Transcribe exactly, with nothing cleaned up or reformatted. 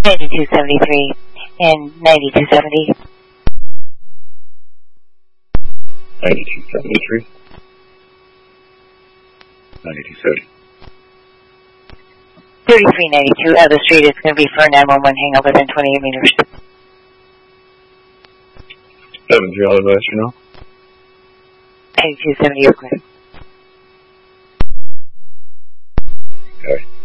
ninety-two seventy-three and ninety-two seventy. ninety-two seventy-three. ninety-two seventy. thirty-three ninety-two out of the street. It's going to be for a nine one one hang up within twenty-eight meters. seven three, I'll advise you now. ninety-two seventy, you're clear. Okay.